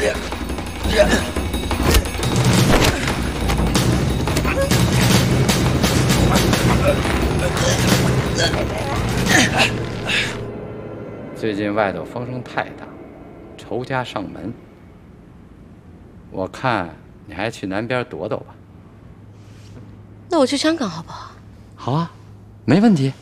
最近外头风声太大，仇家上门。我看你还去南边躲躲吧。 那我去香港好不好？ 好啊，没问题。